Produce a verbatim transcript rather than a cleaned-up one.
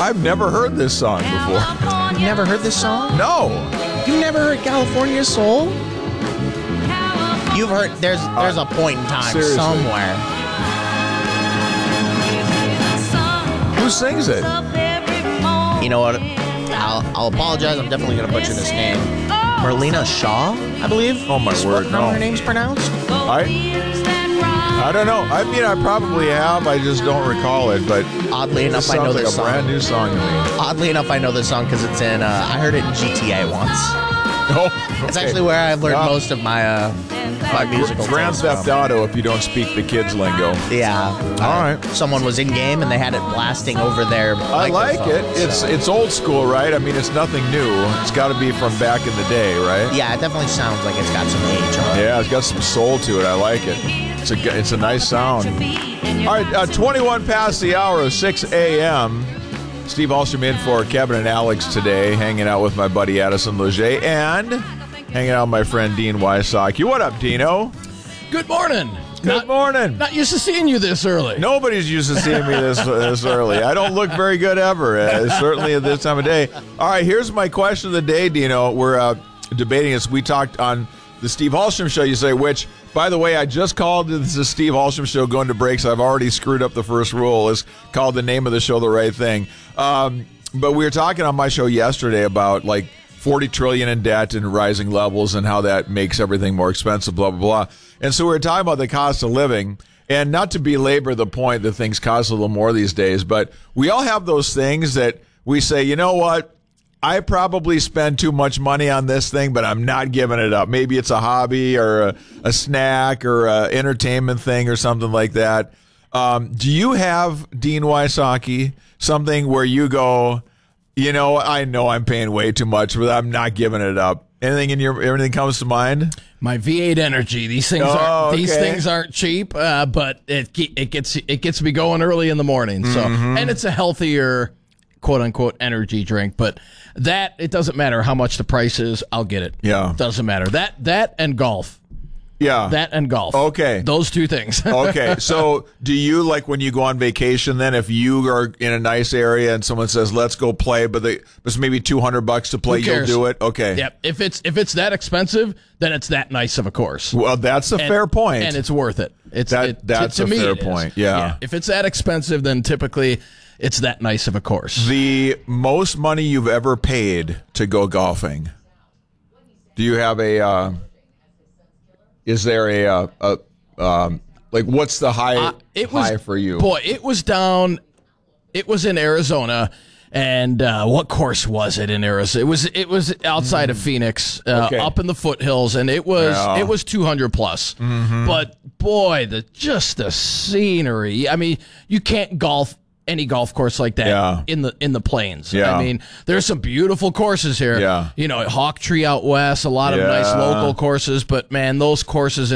I've never heard this song before. You've never heard this song? No. You've never heard California Soul? You've heard, there's there's a point in time Seriously. somewhere. Who sings it? You know what? I'll, I'll apologize. I'm definitely going to butcher this name. Merlina Shaw, I believe. Oh, my is word, what, how no. her name's pronounced? I, I don't know. I mean, I probably have. I just don't recall it. But Oddly enough, this I know sounds like this a song. brand new song to me. Oddly enough, I know this song because it's in. Uh, I heard it in G T A once. Oh, It's okay. actually where I've learned Yeah. most of my uh, my musical. Grand taste Theft from. Auto if you don't speak the kids lingo. Yeah. All right. Someone was in game and they had it blasting over their. I like it. microphone, It's so- it's old school, right? I mean, it's nothing new. It's got to be from back in the day, right? Yeah, it definitely sounds like it's got some age on it. Yeah, it's got some soul to it. I like it. It's a it's a nice sound. All right, uh, twenty-one past the hour of six a.m. Steve Alstrom in for Kevin and Alex today, hanging out with my buddy Addison Leger and hanging out with my friend Dean Wysocki. What up, Dino? Good morning. Good not, morning. Not used to seeing you this early. Nobody's used to seeing me this this early. I don't look very good ever, uh, certainly at this time of day. All right, here's my question of the day, Dino. We're uh, debating this. We talked on the Steve Alstrom Show, you say, which, by the way, I just called this the Steve Alstrom Show going to break, so I've already screwed up the first rule. Is called the name of the show the right thing. Um, but we were talking on my show yesterday about, like, forty trillion in debt and rising levels and how that makes everything more expensive, blah, blah, blah. And so we were talking about the cost of living, and not to belabor the point that things cost a little more these days, but we all have those things that we say, you know what? I probably spend too much money on this thing, but I'm not giving it up. Maybe it's a hobby or a, a snack or an entertainment thing or something like that. Um, do you have, Dean Wysocki, something where you go, you know, I know I'm paying way too much, but I'm not giving it up? Anything in your anything comes to mind? My V eight Energy. These things Oh, aren't these okay. things aren't cheap, uh, but it ge- it gets it gets me going early in the morning. So Mm-hmm. and it's a healthier, quote unquote, energy drink. But that it doesn't matter how much the price is. I'll get it. Yeah. Doesn't matter. That that and golf. Yeah. That and golf. Okay. Those two things. Okay, so do you, like, when you go on vacation then, if you are in a nice area and someone says, let's go play, but they, there's maybe two hundred bucks to play, Who you'll cares? do it? Okay. Yep. If it's if it's that expensive, then it's that nice of a course. Well, that's a And- fair point. and it's worth it. It's That- it, to- that's to, a me fair it is. point, yeah. If it's that expensive, then typically it's that nice of a course. The most money you've ever paid to go golfing. Do you have a, uh, is there a, uh, a um, like, what's the high, Uh, it was high for you? Boy, it was down. It was in Arizona, and uh, what course was it in Arizona? It was it was outside of Phoenix, uh, Okay. up in the foothills, and it was Yeah. it was two hundred plus. But boy, the just the scenery. I mean, you can't golf any golf course like that Yeah. in the in the plains. Yeah. I mean, there's some beautiful courses here. Yeah. You know, Hawk Tree out west, a lot of nice Yeah. local courses, but man, those courses in